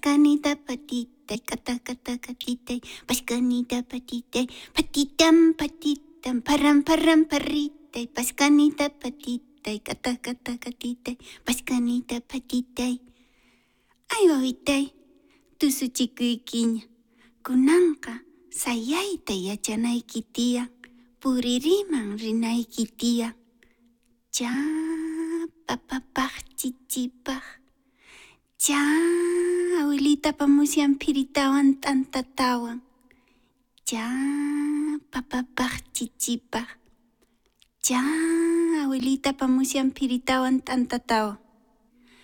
Pascanita patita, kata kata katita, pascanita patita, patitam patitam, param param parita, pascanita patita, kata kata katita, pascanita patita. Ay wawitay, tusuchikuykiña, kunanqa sayayta yachanayki tiyan, puririman rinayki tiyan. Cha papapaq chichipaq, cha abuelitapa musyan phiritawan t'antatawan, cha papapaq chichipaq, cha abuelitapa musyan phiritawan t'antatawan.